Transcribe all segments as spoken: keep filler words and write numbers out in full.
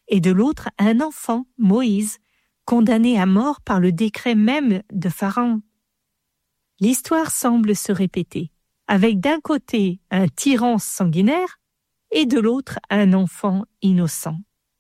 et de l'autre un enfant, Moïse, condamné à mort par le décret même de Pharaon. L'histoire semble se répéter, avec d'un côté un tyran sanguinaire et de l'autre un enfant innocent.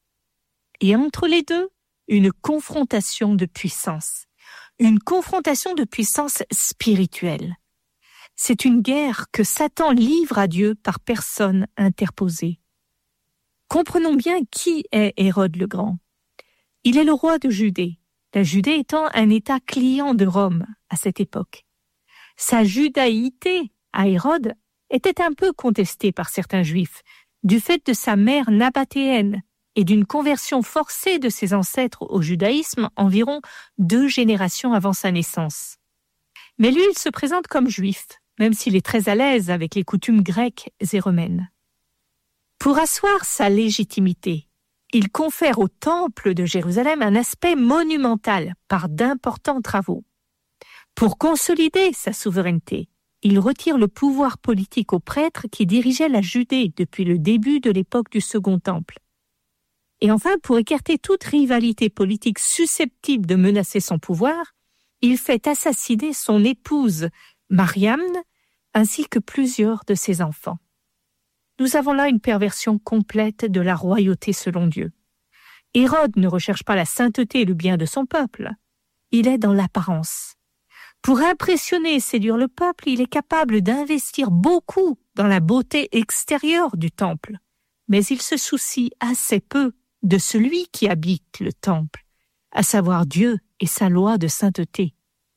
Et entre les deux, une confrontation de puissance, une confrontation de puissance spirituelle. C'est une guerre que Satan livre à Dieu par personne interposée. Comprenons bien qui est Hérode le Grand. Il est le roi de Judée, la Judée étant un État client de Rome à cette époque. Sa judaïté à Hérode était un peu contestée par certains Juifs, du fait de sa mère nabatéenne et d'une conversion forcée de ses ancêtres au judaïsme environ deux générations avant sa naissance. Mais lui, il se présente comme juif, même s'il est très à l'aise avec les coutumes grecques et romaines. Pour asseoir sa légitimité, il confère au temple de Jérusalem un aspect monumental par d'importants travaux. Pour consolider sa souveraineté, il retire le pouvoir politique aux prêtres qui dirigeaient la Judée depuis le début de l'époque du Second Temple. Et enfin, pour écarter toute rivalité politique susceptible de menacer son pouvoir, il fait assassiner son épouse, Mariam, ainsi que plusieurs de ses enfants. Nous avons là une perversion complète de la royauté selon Dieu. Hérode ne recherche pas la sainteté et le bien de son peuple. Il est dans l'apparence. Pour impressionner et séduire le peuple, il est capable d'investir beaucoup dans la beauté extérieure du temple. Mais il se soucie assez peu de celui qui habite le temple, à savoir Dieu et sa loi de sainteté.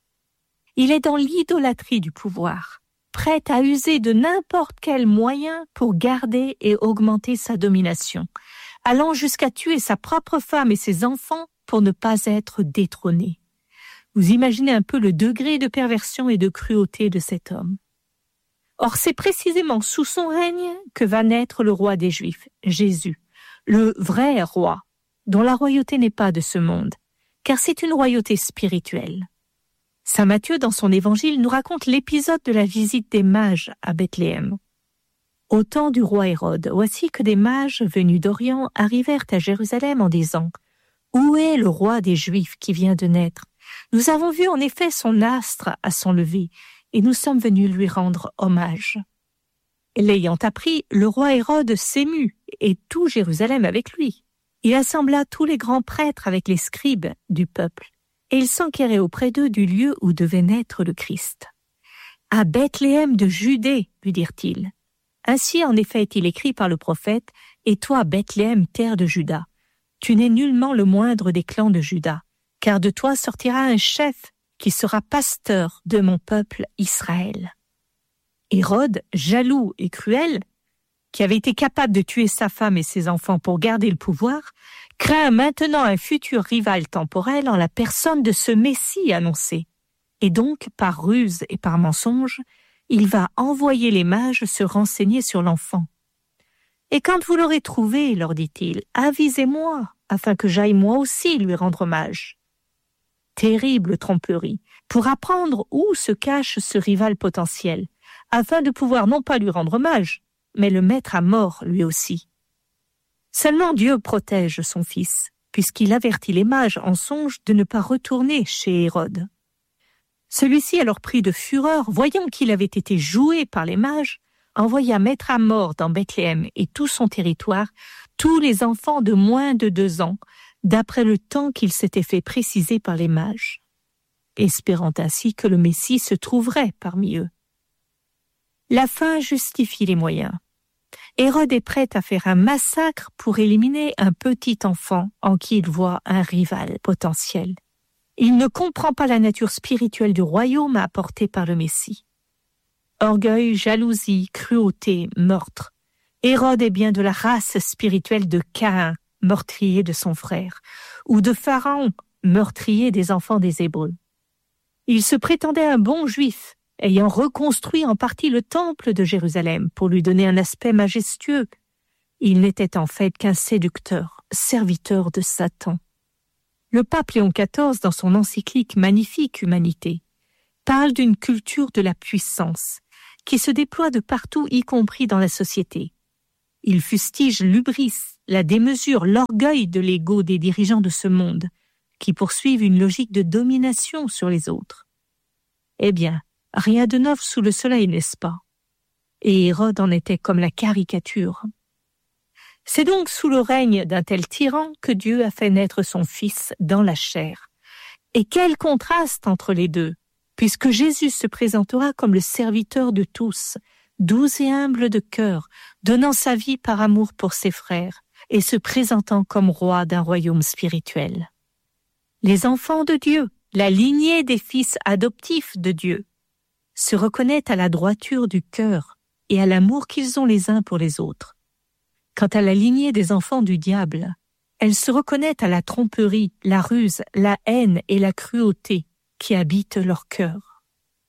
Il est dans l'idolâtrie du pouvoir, prêt à user de n'importe quel moyen pour garder et augmenter sa domination, allant jusqu'à tuer sa propre femme et ses enfants pour ne pas être détrôné. Vous imaginez un peu le degré de perversion et de cruauté de cet homme. Or, c'est précisément sous son règne que va naître le roi des Juifs, Jésus, le vrai roi, dont la royauté n'est pas de ce monde, car c'est une royauté spirituelle. Saint Matthieu, dans son évangile, nous raconte l'épisode de la visite des mages à Bethléem. Au temps du roi Hérode, voici que des mages venus d'Orient arrivèrent à Jérusalem en disant « Où est le roi des Juifs qui vient de naître ? Nous avons vu en effet son astre à son lever, et nous sommes venus lui rendre hommage. » L'ayant appris, le roi Hérode s'émut, et tout Jérusalem avec lui. Il assembla tous les grands prêtres avec les scribes du peuple, et il s'enquérait auprès d'eux du lieu où devait naître le Christ. « À Bethléem de Judée, lui dirent-ils. Ainsi en effet est-il écrit par le prophète, « Et toi, Bethléem, terre de Juda, tu n'es nullement le moindre des clans de Juda, car de toi sortira un chef qui sera pasteur de mon peuple Israël. » Hérode, jaloux et cruel, qui avait été capable de tuer sa femme et ses enfants pour garder le pouvoir, craint maintenant un futur rival temporel en la personne de ce Messie annoncé. Et donc, par ruse et par mensonge, il va envoyer les mages se renseigner sur l'enfant. « Et quand vous l'aurez trouvé, leur dit-il, avisez-moi, afin que j'aille moi aussi lui rendre hommage. » Terrible tromperie, pour apprendre où se cache ce rival potentiel, afin de pouvoir non pas lui rendre hommage, mais le mettre à mort lui aussi. Seulement Dieu protège son fils, puisqu'il avertit les mages en songe de ne pas retourner chez Hérode. Celui-ci, alors pris de fureur, voyant qu'il avait été joué par les mages, envoya mettre à mort dans Bethléem et tout son territoire tous les enfants de moins de deux ans, d'après le temps qu'il s'était fait préciser par les mages, espérant ainsi que le Messie se trouverait parmi eux. La fin justifie les moyens. Hérode est prêt à faire un massacre pour éliminer un petit enfant en qui il voit un rival potentiel. Il ne comprend pas la nature spirituelle du royaume apporté par le Messie. Orgueil, jalousie, cruauté, meurtre. Hérode est bien de la race spirituelle de Caïn, meurtrier de son frère, ou de Pharaon, meurtrier des enfants des Hébreux. Il se prétendait un bon juif, ayant reconstruit en partie le temple de Jérusalem pour lui donner un aspect majestueux. Il n'était en fait qu'un séducteur, serviteur de Satan. Le pape Léon quatorze, dans son encyclique Magnifique Humanité, parle d'une culture de la puissance qui se déploie de partout, y compris dans la société. Il fustige l'hubris, la démesure, l'orgueil de l'ego des dirigeants de ce monde, qui poursuivent une logique de domination sur les autres. Eh bien, rien de neuf sous le soleil, n'est-ce pas? Et Hérode en était comme la caricature. C'est donc sous le règne d'un tel tyran que Dieu a fait naître son Fils dans la chair. Et quel contraste entre les deux, puisque Jésus se présentera comme le serviteur de tous, doux et humble de cœur, donnant sa vie par amour pour ses frères et se présentant comme roi d'un royaume spirituel. Les enfants de Dieu, la lignée des fils adoptifs de Dieu, se reconnaissent à la droiture du cœur et à l'amour qu'ils ont les uns pour les autres. Quant à la lignée des enfants du diable, elle se reconnaît à la tromperie, la ruse, la haine et la cruauté qui habitent leur cœur.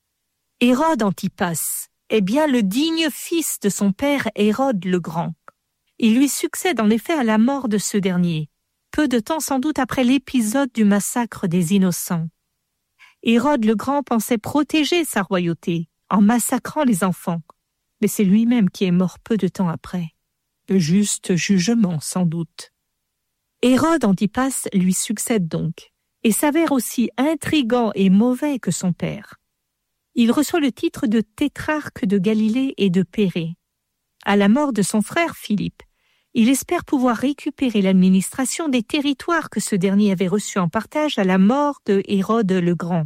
Hérode Antipas est bien le digne fils de son père Hérode le Grand. Il lui succède en effet à la mort de ce dernier, peu de temps sans doute après l'épisode du massacre des innocents. Hérode le Grand pensait protéger sa royauté en massacrant les enfants, mais c'est lui-même qui est mort peu de temps après. Le juste jugement, sans doute. Hérode Antipas lui succède donc, et s'avère aussi intrigant et mauvais que son père. Il reçoit le titre de tétrarque de Galilée et de Pérée. À la mort de son frère Philippe, il espère pouvoir récupérer l'administration des territoires que ce dernier avait reçus en partage à la mort de Hérode le Grand.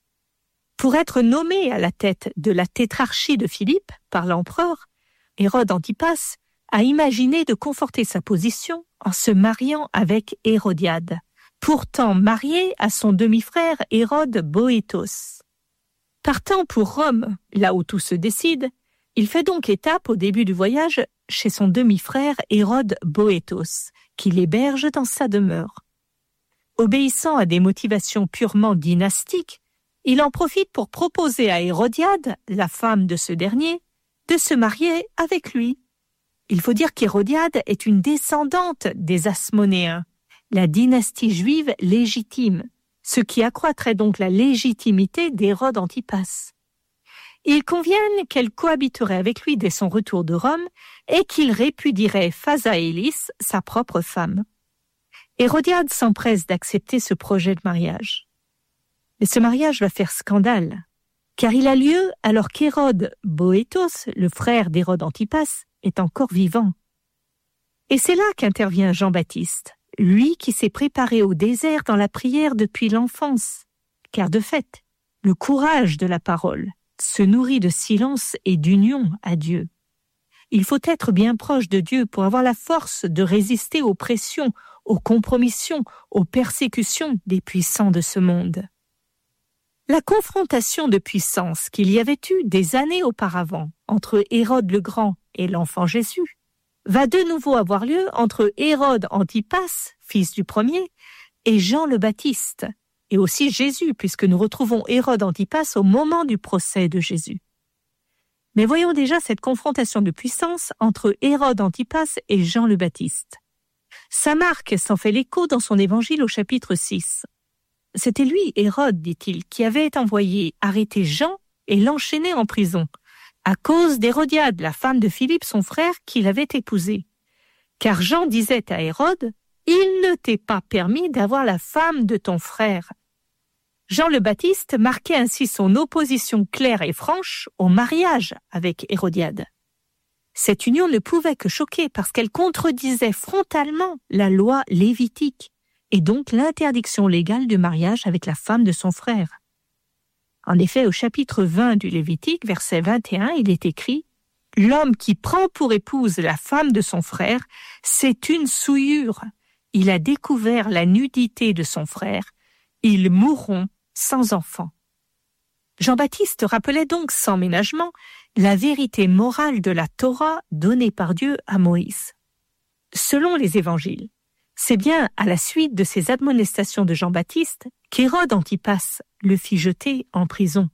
Pour être nommé à la tête de la tétrarchie de Philippe par l'empereur, Hérode Antipas a imaginé de conforter sa position en se mariant avec Hérodiade, pourtant mariée à son demi-frère Hérode Boétos. Partant pour Rome, là où tout se décide, il fait donc étape au début du voyage chez son demi-frère Hérode Boétos, qui l'héberge dans sa demeure. Obéissant à des motivations purement dynastiques, il en profite pour proposer à Hérodiade, la femme de ce dernier, de se marier avec lui. Il faut dire qu'Hérodiade est une descendante des Asmonéens, la dynastie juive légitime, ce qui accroîtrait donc la légitimité d'Hérode Antipas. Il convient qu'elle cohabiterait avec lui dès son retour de Rome et qu'il répudierait Phasaélis, sa propre femme. Hérodiade s'empresse d'accepter ce projet de mariage. Mais ce mariage va faire scandale, car il a lieu alors qu'Hérode Boétos, le frère d'Hérode Antipas, est encore vivant. Et c'est là qu'intervient Jean-Baptiste, lui qui s'est préparé au désert dans la prière depuis l'enfance, car de fait, le courage de la parole se nourrit de silence et d'union à Dieu. Il faut être bien proche de Dieu pour avoir la force de résister aux pressions, aux compromissions, aux persécutions des puissants de ce monde. La confrontation de puissance qu'il y avait eu des années auparavant entre Hérode le Grand et l'enfant Jésus va de nouveau avoir lieu entre Hérode Antipas, fils du premier, et Jean le Baptiste, et aussi Jésus, puisque nous retrouvons Hérode Antipas au moment du procès de Jésus. Mais voyons déjà cette confrontation de puissance entre Hérode Antipas et Jean le Baptiste. Saint Marc s'en fait l'écho dans son évangile au chapitre six. C'était lui, Hérode, dit-il, qui avait envoyé arrêter Jean et l'enchaîner en prison, à cause d'Hérodiade, la femme de Philippe, son frère, qu'il avait épousé. Car Jean disait à Hérode, « Il ne t'est pas permis d'avoir la femme de ton frère. » Jean le Baptiste marquait ainsi son opposition claire et franche au mariage avec Hérodiade. Cette union ne pouvait que choquer parce qu'elle contredisait frontalement la loi lévitique et donc l'interdiction légale du mariage avec la femme de son frère. En effet, au chapitre vingt du Lévitique, verset vingt et un, il est écrit « L'homme qui prend pour épouse la femme de son frère, c'est une souillure. Il a découvert la nudité de son frère. Ils mourront sans enfant. » Jean-Baptiste rappelait donc sans ménagement la vérité morale de la Torah donnée par Dieu à Moïse. Selon les évangiles, c'est bien à la suite de ces admonestations de Jean-Baptiste qu'Hérode Antipas le fit jeter en prison.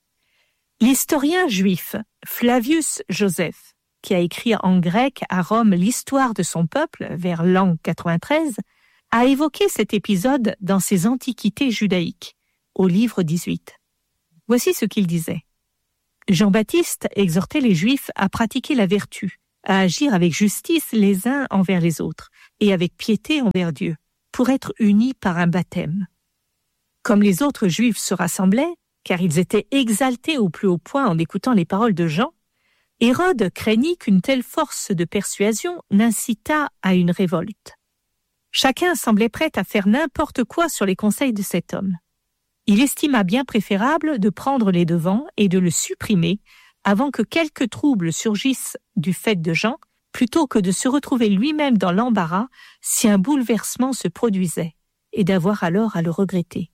L'historien juif Flavius Joseph, qui a écrit en grec à Rome l'histoire de son peuple vers l'an quatre-vingt-treize, a évoqué cet épisode dans ses Antiquités judaïques, au livre dix-huit. Voici ce qu'il disait. Jean-Baptiste exhortait les Juifs à pratiquer la vertu, à agir avec justice les uns envers les autres, et avec piété envers Dieu, pour être unis par un baptême. Comme les autres Juifs se rassemblaient, car ils étaient exaltés au plus haut point en écoutant les paroles de Jean, Hérode craignit qu'une telle force de persuasion n'incitât à une révolte. Chacun semblait prêt à faire n'importe quoi sur les conseils de cet homme. Il estima bien préférable de prendre les devants et de le supprimer avant que quelques troubles surgissent du fait de Jean, plutôt que de se retrouver lui-même dans l'embarras si un bouleversement se produisait, et d'avoir alors à le regretter.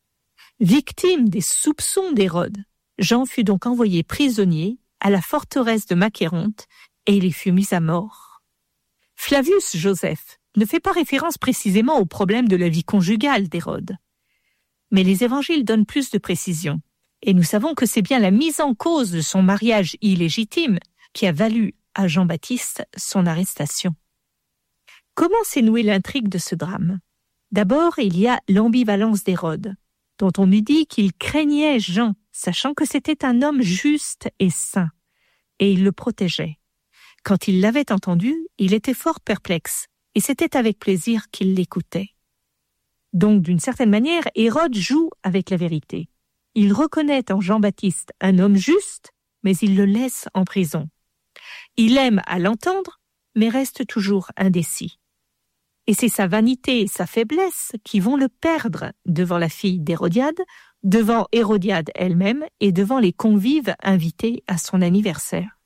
Victime des soupçons d'Hérode, Jean fut donc envoyé prisonnier à la forteresse de Macéronte et il y fut mis à mort. Flavius Joseph ne fait pas référence précisément au problème de la vie conjugale d'Hérode. Mais les évangiles donnent plus de précision, et nous savons que c'est bien la mise en cause de son mariage illégitime qui a valu à Jean-Baptiste son arrestation. Comment s'est nouée l'intrigue de ce drame ? D'abord, il y a l'ambivalence d'Hérode, dont on nous dit qu'il craignait Jean, sachant que c'était un homme juste et saint, et il le protégeait. Quand il l'avait entendu, il était fort perplexe, et c'était avec plaisir qu'il l'écoutait. Donc, d'une certaine manière, Hérode joue avec la vérité. Il reconnaît en Jean-Baptiste un homme juste, mais il le laisse en prison. Il aime à l'entendre, mais reste toujours indécis. Et c'est sa vanité et sa faiblesse qui vont le perdre devant la fille d'Hérodiade, devant Hérodiade elle-même et devant les convives invités à son anniversaire.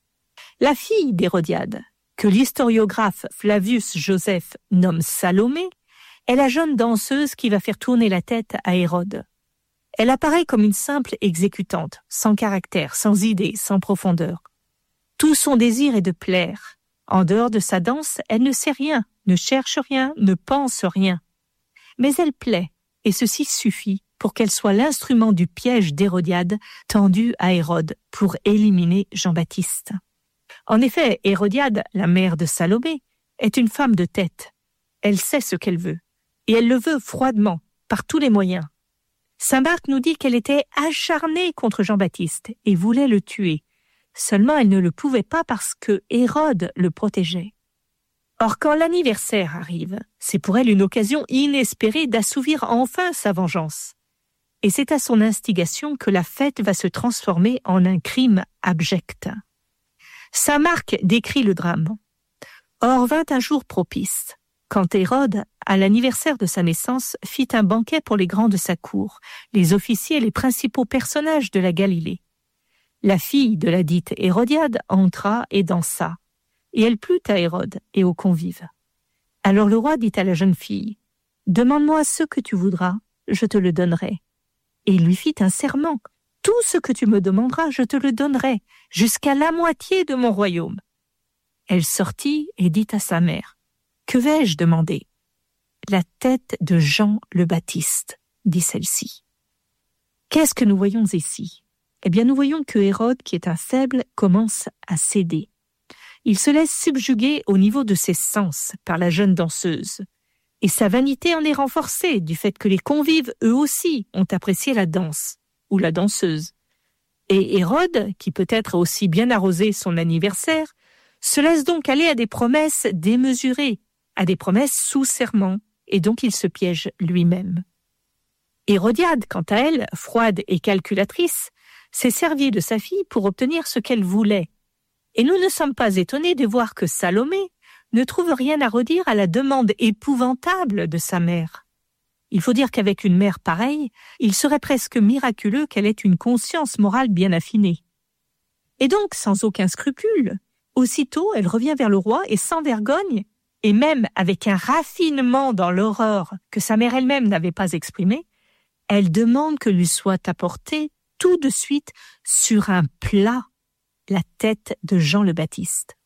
La fille d'Hérodiade, que l'historiographe Flavius Joseph nomme Salomé, est la jeune danseuse qui va faire tourner la tête à Hérode. Elle apparaît comme une simple exécutante, sans caractère, sans idée, sans profondeur. Tout son désir est de plaire. En dehors de sa danse, elle ne sait rien, ne cherche rien, ne pense rien. Mais elle plaît, et ceci suffit pour qu'elle soit l'instrument du piège d'Hérodiade tendu à Hérode pour éliminer Jean-Baptiste. En effet, Hérodiade, la mère de Salomé, est une femme de tête. Elle sait ce qu'elle veut, et elle le veut froidement, par tous les moyens. Saint Marc nous dit qu'elle était acharnée contre Jean-Baptiste et voulait le tuer. Seulement, elle ne le pouvait pas parce que Hérode le protégeait. Or, quand l'anniversaire arrive, c'est pour elle une occasion inespérée d'assouvir enfin sa vengeance. Et c'est à son instigation que la fête va se transformer en un crime abject. Saint Marc décrit le drame. Or vint un jour propice, quand Hérode, à l'anniversaire de sa naissance, fit un banquet pour les grands de sa cour, les officiers et les principaux personnages de la Galilée. La fille de la dite Hérodiade entra et dansa, et elle plut à Hérode et aux convives. Alors le roi dit à la jeune fille, « Demande-moi ce que tu voudras, je te le donnerai. » Et il lui fit un serment, « Tout ce que tu me demanderas, je te le donnerai, jusqu'à la moitié de mon royaume. » Elle sortit et dit à sa mère, « Que vais-je demander ?»« La tête de Jean le Baptiste, » dit celle-ci. Qu'est-ce que nous voyons ici ? Eh bien, nous voyons que Hérode, qui est un faible, commence à céder. Il se laisse subjuguer au niveau de ses sens par la jeune danseuse. Et sa vanité en est renforcée du fait que les convives, eux aussi, ont apprécié la danse, ou la danseuse. Et Hérode, qui peut-être a aussi bien arrosé son anniversaire, se laisse donc aller à des promesses démesurées, à des promesses sous serment, et donc il se piège lui-même. Hérodiade, quant à elle, froide et calculatrice, s'est servie de sa fille pour obtenir ce qu'elle voulait. Et nous ne sommes pas étonnés de voir que Salomé ne trouve rien à redire à la demande épouvantable de sa mère. Il faut dire qu'avec une mère pareille, il serait presque miraculeux qu'elle ait une conscience morale bien affinée. Et donc, sans aucun scrupule, aussitôt elle revient vers le roi et sans vergogne, et même avec un raffinement dans l'horreur que sa mère elle-même n'avait pas exprimé, elle demande que lui soit apportée tout de suite sur un plat la tête de Jean le Baptiste.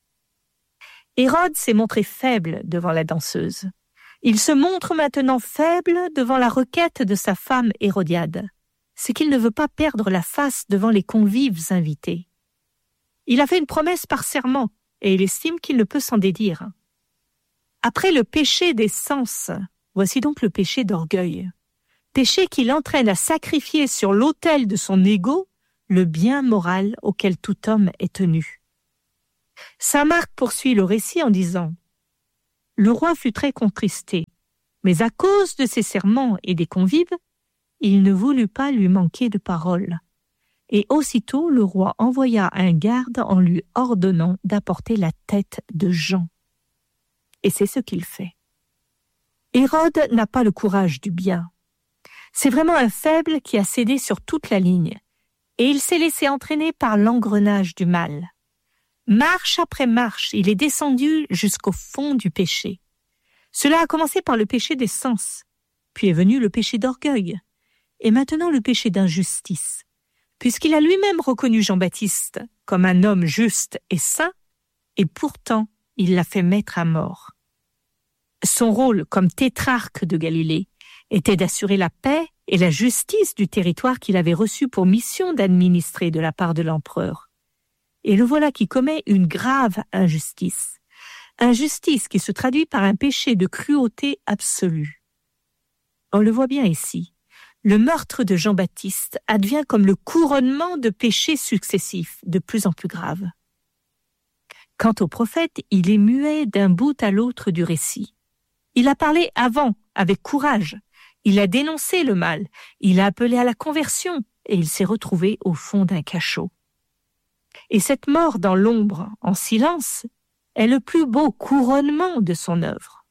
Hérode s'est montré faible devant la danseuse. Il se montre maintenant faible devant la requête de sa femme Hérodiade. C'est qu'il ne veut pas perdre la face devant les convives invités. Il a fait une promesse par serment et il estime qu'il ne peut s'en dédire. Après le péché des sens, voici donc le péché d'orgueil. Péché qui l'entraîne à sacrifier sur l'autel de son ego le bien moral auquel tout homme est tenu. Saint Marc poursuit le récit en disant « Le roi fut très contristé, mais à cause de ses serments et des convives, il ne voulut pas lui manquer de parole. Et aussitôt le roi envoya un garde en lui ordonnant d'apporter la tête de Jean. Et c'est ce qu'il fait. Hérode n'a pas le courage du bien. C'est vraiment un faible qui a cédé sur toute la ligne, et il s'est laissé entraîner par l'engrenage du mal. Marche après marche, il est descendu jusqu'au fond du péché. Cela a commencé par le péché des sens, puis est venu le péché d'orgueil, et maintenant le péché d'injustice. Puisqu'il a lui-même reconnu Jean-Baptiste comme un homme juste et saint, et pourtant il l'a fait mettre à mort. Son rôle comme tétrarque de Galilée était d'assurer la paix et la justice du territoire qu'il avait reçu pour mission d'administrer de la part de l'empereur. Et le voilà qui commet une grave injustice. Injustice qui se traduit par un péché de cruauté absolue. On le voit bien ici. Le meurtre de Jean-Baptiste advient comme le couronnement de péchés successifs, de plus en plus graves. Quant au prophète, il est muet d'un bout à l'autre du récit. Il a parlé avant, avec courage. Il a dénoncé le mal. Il a appelé à la conversion et il s'est retrouvé au fond d'un cachot. Et cette mort dans l'ombre, en silence, est le plus beau couronnement de son œuvre.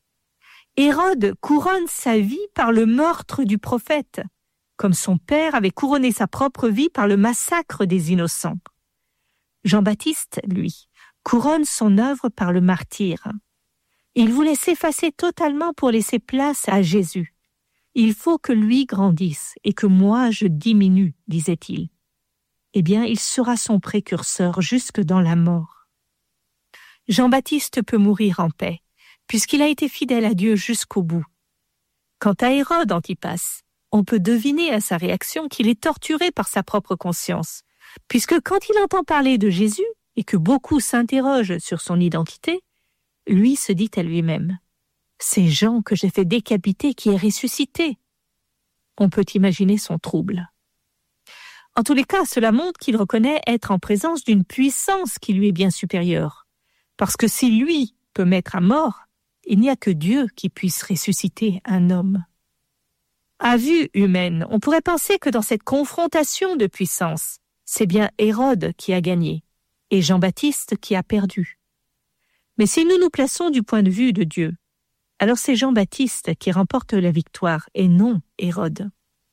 Hérode couronne sa vie par le meurtre du prophète, comme son père avait couronné sa propre vie par le massacre des innocents. Jean-Baptiste, lui, couronne son œuvre par le martyre. Il voulait s'effacer totalement pour laisser place à Jésus. Il faut que lui grandisse et que moi je diminue, disait-il. Eh bien, il sera son précurseur jusque dans la mort. Jean-Baptiste peut mourir en paix, puisqu'il a été fidèle à Dieu jusqu'au bout. Quant à Hérode Antipas, on peut deviner à sa réaction qu'il est torturé par sa propre conscience, puisque quand il entend parler de Jésus et que beaucoup s'interrogent sur son identité, lui se dit à lui-même « C'est Jean que j'ai fait décapiter qui est ressuscité ». On peut imaginer son trouble. En tous les cas, cela montre qu'il reconnaît être en présence d'une puissance qui lui est bien supérieure, parce que si lui peut mettre à mort, il n'y a que Dieu qui puisse ressusciter un homme. À vue humaine, on pourrait penser que dans cette confrontation de puissance, c'est bien Hérode qui a gagné et Jean-Baptiste qui a perdu. Mais si nous nous plaçons du point de vue de Dieu, alors c'est Jean-Baptiste qui remporte la victoire et non Hérode.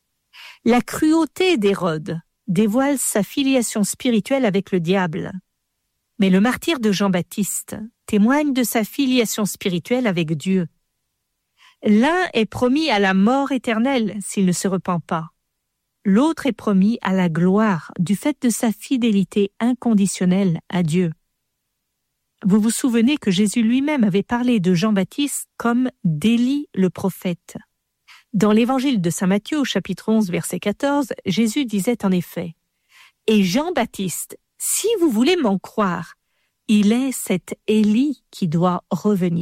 La cruauté d'Hérode dévoile sa filiation spirituelle avec le diable. Mais le martyre de Jean-Baptiste témoigne de sa filiation spirituelle avec Dieu. L'un est promis à la mort éternelle s'il ne se repent pas. L'autre est promis à la gloire du fait de sa fidélité inconditionnelle à Dieu. Vous vous souvenez que Jésus lui-même avait parlé de Jean-Baptiste comme d'Élie le prophète. Dans l'évangile de saint Matthieu au chapitre onze verset quatorze, Jésus disait en effet « Et Jean-Baptiste, si vous voulez m'en croire, il est cet Élie qui doit revenir. »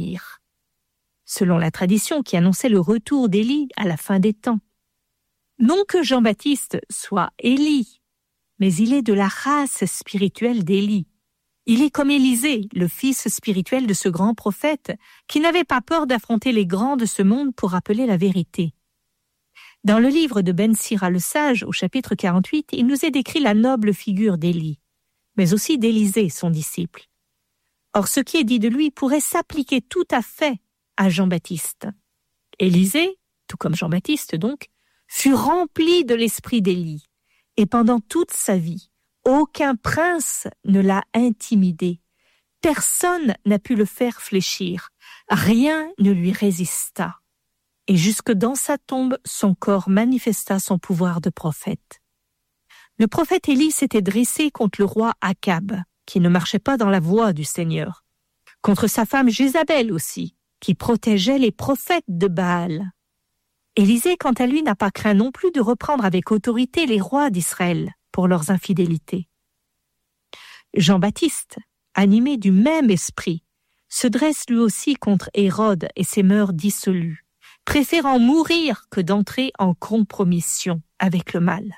Selon la tradition qui annonçait le retour d'Élie à la fin des temps. Non que Jean-Baptiste soit Élie, mais il est de la race spirituelle d'Élie. Il est comme Élisée, le fils spirituel de ce grand prophète, qui n'avait pas peur d'affronter les grands de ce monde pour rappeler la vérité. Dans le livre de Ben Sira le Sage, au chapitre quarante-huit, il nous est décrit la noble figure d'Élie, mais aussi d'Élisée, son disciple. Or, ce qui est dit de lui pourrait s'appliquer tout à fait à Jean-Baptiste. Élisée, tout comme Jean-Baptiste donc, fut rempli de l'esprit d'Élie, et pendant toute sa vie, aucun prince ne l'a intimidé. Personne n'a pu le faire fléchir. Rien ne lui résista. Et jusque dans sa tombe, son corps manifesta son pouvoir de prophète. Le prophète Élie s'était dressé contre le roi Akab, qui ne marchait pas dans la voie du Seigneur. Contre sa femme Jézabel aussi, qui protégeait les prophètes de Baal. Élisée, quant à lui, n'a pas craint non plus de reprendre avec autorité les rois d'Israël pour leurs infidélités. Jean-Baptiste, animé du même esprit, se dresse lui aussi contre Hérode et ses mœurs dissolues, préférant mourir que d'entrer en compromission avec le mal.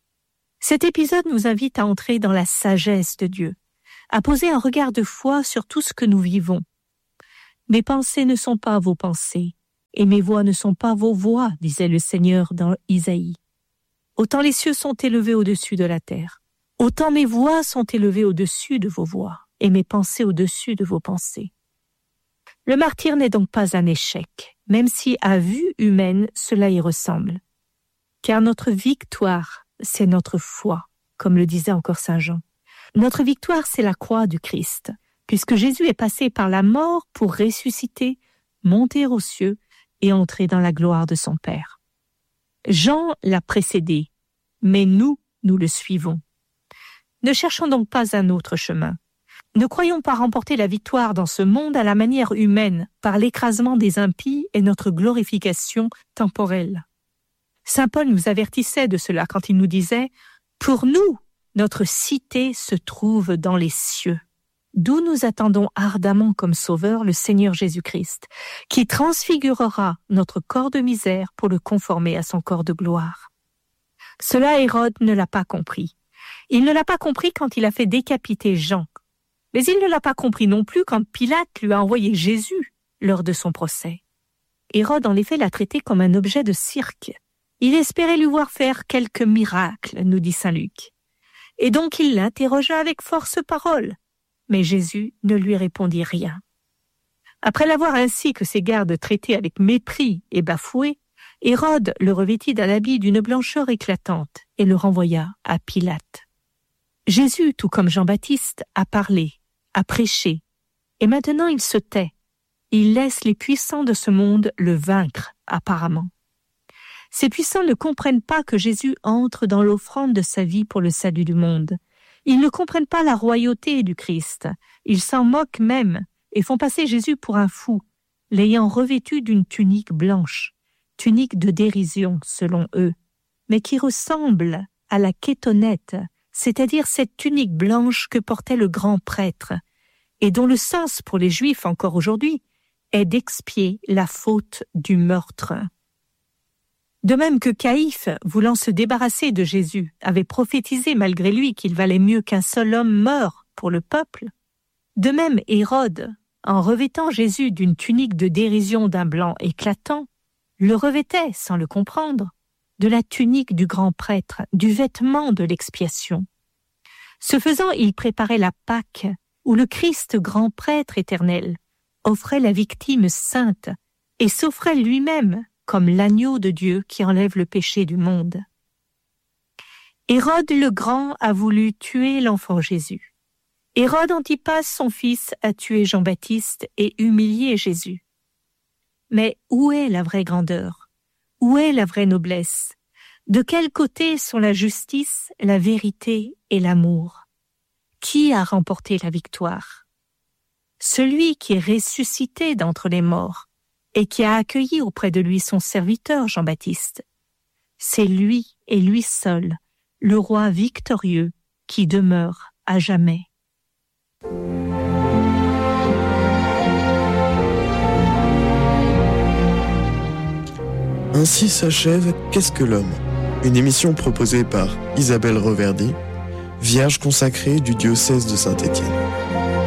Cet épisode nous invite à entrer dans la sagesse de Dieu, à poser un regard de foi sur tout ce que nous vivons. Mes pensées ne sont pas vos pensées, et mes voix ne sont pas vos voix, disait le Seigneur dans Isaïe. Autant les cieux sont élevés au-dessus de la terre, autant mes voix sont élevées au-dessus de vos voix, et mes pensées au-dessus de vos pensées. Le martyre n'est donc pas un échec, même si à vue humaine cela y ressemble. Car notre victoire, c'est notre foi, comme le disait encore saint Jean. Notre victoire, c'est la croix du Christ, puisque Jésus est passé par la mort pour ressusciter, monter aux cieux et entrer dans la gloire de son Père. Jean l'a précédé, mais nous, nous le suivons. Ne cherchons donc pas un autre chemin. Ne croyons pas remporter la victoire dans ce monde à la manière humaine, par l'écrasement des impies et notre glorification temporelle. Saint Paul nous avertissait de cela quand il nous disait « Pour nous, notre cité se trouve dans les cieux ». D'où nous attendons ardemment comme Sauveur le Seigneur Jésus-Christ, qui transfigurera notre corps de misère pour le conformer à son corps de gloire. Cela, Hérode ne l'a pas compris. Il ne l'a pas compris quand il a fait décapiter Jean. Mais il ne l'a pas compris non plus quand Pilate lui a envoyé Jésus lors de son procès. Hérode, en effet, l'a traité comme un objet de cirque. Il espérait lui voir faire quelques miracles, nous dit saint Luc. Et donc il l'interrogea avec force parole. Mais Jésus ne lui répondit rien. Après l'avoir ainsi que ses gardes traités avec mépris et bafoué, Hérode le revêtit d'un habit d'une blancheur éclatante et le renvoya à Pilate. Jésus, tout comme Jean-Baptiste, a parlé, a prêché, et maintenant il se tait. Il laisse les puissants de ce monde le vaincre, apparemment. Ces puissants ne comprennent pas que Jésus entre dans l'offrande de sa vie pour le salut du monde. Ils ne comprennent pas la royauté du Christ. Ils s'en moquent même et font passer Jésus pour un fou, l'ayant revêtu d'une tunique blanche, tunique de dérision selon eux, mais qui ressemble à la kétonnette, c'est-à-dire cette tunique blanche que portait le grand prêtre, et dont le sens pour les Juifs encore aujourd'hui est d'expier la faute du meurtre. De même que Caïphe, voulant se débarrasser de Jésus, avait prophétisé malgré lui qu'il valait mieux qu'un seul homme meure pour le peuple, de même Hérode, en revêtant Jésus d'une tunique de dérision d'un blanc éclatant, le revêtait, sans le comprendre, de la tunique du grand prêtre, du vêtement de l'expiation. Ce faisant, il préparait la Pâque, où le Christ grand prêtre éternel offrait la victime sainte et s'offrait lui-même comme l'agneau de Dieu qui enlève le péché du monde. Hérode le Grand a voulu tuer l'enfant Jésus. Hérode Antipas, son fils, a tué Jean-Baptiste et humilié Jésus. Mais où est la vraie grandeur? Où est la vraie noblesse? De quel côté sont la justice, la vérité et l'amour? Qui a remporté la victoire? Celui qui est ressuscité d'entre les morts et qui a accueilli auprès de lui son serviteur Jean-Baptiste. C'est lui et lui seul, le roi victorieux qui demeure à jamais. Ainsi s'achève Qu'est-ce que l'homme? Une émission proposée par Isabelle Reverdy, vierge consacrée du diocèse de Saint-Étienne.